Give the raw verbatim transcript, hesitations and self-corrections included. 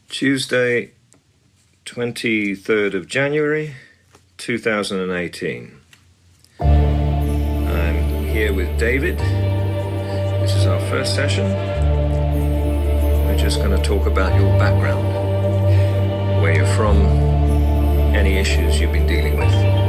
Tuesday, twenty-third of January, two thousand eighteen. I'm here with David. This is our first session. We're just going to talk about your background, where you're from, any issues you've been dealing with.